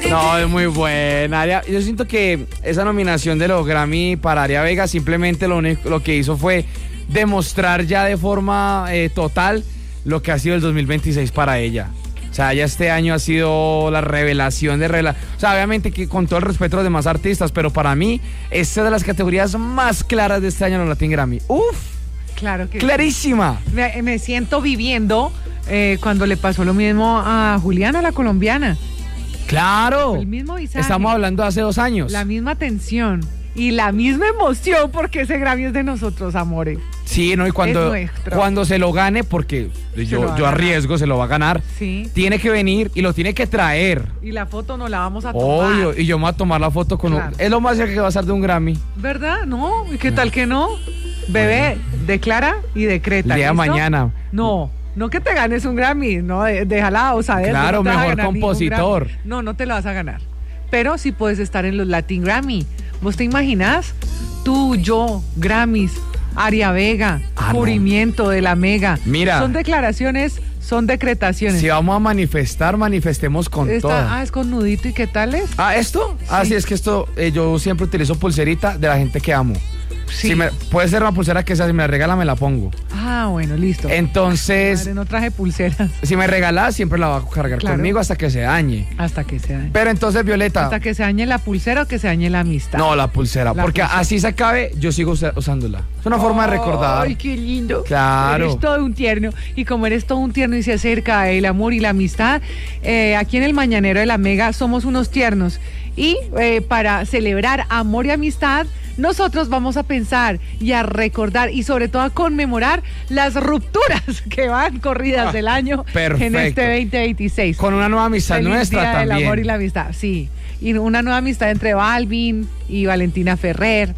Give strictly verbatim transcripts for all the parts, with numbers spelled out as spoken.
No, es muy buena. Aria- Yo siento que esa nominación de los Grammy para Aria Vega simplemente lo, único, lo que hizo fue demostrar ya de forma eh, total lo que ha sido el dos mil veintiséis para ella. O sea, ya este año ha sido la revelación de revela. O sea, obviamente que con todo el respeto a los demás artistas, pero para mí, esta es de las categorías más claras de este año en los Latin Grammy. ¡Uf! Claro que ¡Clarísima! sí. Me, me siento viviendo eh, cuando le pasó lo mismo a Juliana, la colombiana. ¡Claro! El mismo visaje. Estamos hablando de hace dos años. La misma tensión y la misma emoción porque ese Grammy es de nosotros, amore. Sí, ¿no? Y cuando, Es nuestro. cuando se lo gane, porque Se lo yo, va a yo ganar. arriesgo, se lo va a ganar, Sí. tiene que venir y lo tiene que traer. Y la foto no la vamos a tomar. Obvio, y yo me voy a tomar la foto con Claro. un... Es lo más cerca que va a ser de un Grammy. ¿Verdad? ¿No? ¿Y qué tal que no? Bebé, declara y decreta. El día de ¿listo? mañana. No, no que te ganes un Grammy, no, de- déjala, o sea, de- Claro, no te vas a mejor ganar ningún compositor. Grammy. No, no te lo vas a ganar. Pero sí puedes estar en los Latin Grammy. ¿Vos te imaginas? Tú, yo, Grammys, Aria Vega, Ah, no. cubrimiento de la Mega. Mira. Son declaraciones, son decretaciones. Si vamos a manifestar, manifestemos con Esta- todo. ah, es con nudito y qué tal es. Ah, ¿esto? Ah, sí, es que esto, eh, yo siempre utilizo pulserita de la gente que amo. Sí. Si me, puede ser una pulsera que sea, si me la regala, me la pongo. Ah, bueno, listo. Entonces, Madre, no traje pulseras si me regalas, siempre la va a cargar Claro. conmigo hasta que se dañe. hasta que se dañe. Pero entonces, Violeta... Hasta que se dañe la pulsera o que se dañe la amistad. No, la pulsera, La porque pulsera. así se acabe, yo sigo usa- usándola. Es una forma de recordar. Ay, qué lindo. Claro. Eres todo un tierno. Y como eres todo un tierno y se acerca el amor y la amistad, eh, aquí en el Mañanero de la Mega somos unos tiernos. Y eh, para celebrar amor y amistad, nosotros vamos a pensar y a recordar y sobre todo a conmemorar las rupturas que van corridas Ah, del año perfecto. en este veinte veintiséis. Con una nueva amistad Feliz nuestra Día del también. amor y la amistad, sí. Y una nueva amistad entre Balvin y Valentina Ferrer.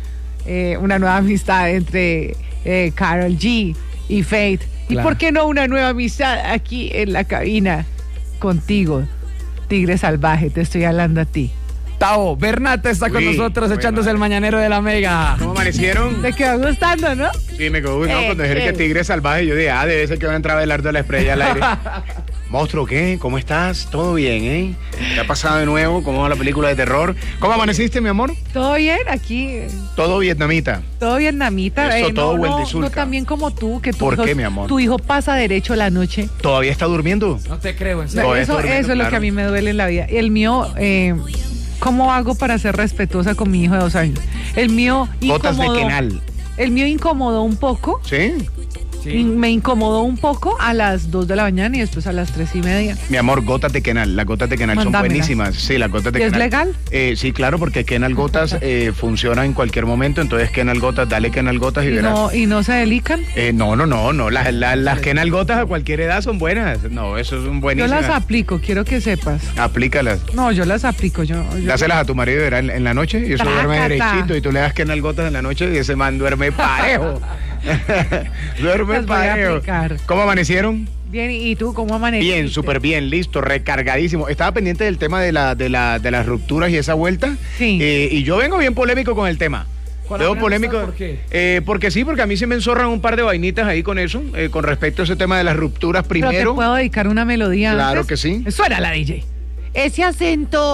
Eh, una nueva amistad entre eh, Karol G y Faith. ¿Y Claro. por qué no una nueva amistad aquí en la cabina contigo, Tigre Salvaje? Te estoy hablando a ti. Tavo, Bernata está con Uy, nosotros muy echándose mal. el Mañanero de la Mega. ¿Cómo amanecieron? Te quedó gustando, ¿no? Sí, me quedó gustando Eh, cuando dijeron eh. que tigre salvaje. Yo dije, ah, debe ser que va a entrar Belardo de la Estrella al aire. Monstruo, ¿qué? ¿Cómo estás? ¿Todo bien, eh? ¿Qué ha pasado de nuevo? ¿Cómo va la película de terror? ¿Cómo amaneciste, mi amor? Todo bien aquí, eh, Todo vietnamita. todo vietnamita. Eso, eh, todo no, buen no, disulca. no tan bien como tú, que tu ¿Por hijo, qué, mi amor? tu hijo pasa derecho la noche. ¿Todavía está durmiendo? No te creo, en No, serio. Todavía eso está durmiendo, eso es lo claro. que a mí me duele en la vida. El mío, eh, ¿cómo hago para ser respetuosa con mi hijo de dos años? El mío Gotas de incomodó. quenal. El mío incomodó un poco. ¿Sí? Sí. y Me incomodó un poco a las dos de la mañana y después a las tres y media. Mi amor, gotas de quenal. Las gotas de quenal son Mandámelas. buenísimas. Sí, las gotas de ¿Y es quenal. legal? Eh, sí, claro, porque Kenal Gotas eh, funciona en cualquier momento. Entonces, Kenal Gotas, dale Kenal Gotas y ¿Y verás. no, y no se delican? Eh, no, no, no, no. Las, las, las Kenal Gotas a cualquier edad son buenas. No, eso es un Yo buenísimo. las aplico, quiero que sepas. Aplícalas. No, yo las aplico. Yo, yo- Dáselas a tu marido verá, en, en la noche y eso duerme Trácata. derechito y tú le das Kenal Gotas en la noche y ese man duerme parejo. duerme Las voy a parejo. aplicar. ¿Cómo amanecieron? Bien, ¿y tú cómo amaneciste? Bien, súper bien, listo, recargadísimo. Estaba pendiente del tema de, la, de, la, de las rupturas y esa vuelta. Sí. Eh, y yo vengo bien polémico con el tema. ¿Cuál Veo apenas polémico. está? ¿Por qué? Eh, porque sí, porque a mí se me enzorran un par de vainitas ahí con eso, eh, con respecto a ese tema de las rupturas Pero primero. te puedo dedicar una melodía Claro antes? que sí. Suena la D J. Ese acento